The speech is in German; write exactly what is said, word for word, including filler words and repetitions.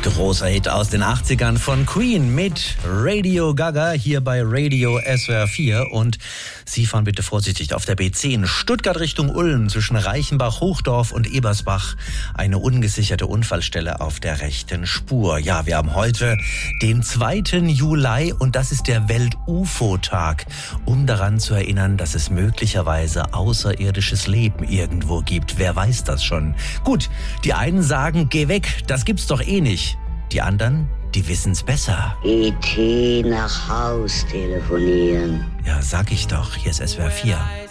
Großer Hit aus den achtzigern von Queen mit Radio Gaga hier bei Radio S W R vier. Und Sie fahren bitte vorsichtig auf der B zehn Stuttgart Richtung Ulm zwischen Reichenbach, Hochdorf und Ebersbach. Eine ungesicherte Unfallstelle auf der rechten Spur. Ja, wir haben heute den zweiten Juli und das ist der Welt-U F O-Tag, um daran zu erinnern, dass es möglicherweise außerirdisches Leben irgendwo gibt. Wer weiß das schon? Gut, die einen sagen, geh weg, das gibt's doch eh nicht. Die anderen, die wissen's besser. E T nach Haus telefonieren. Ja, sag ich doch, hier ist S W R vier.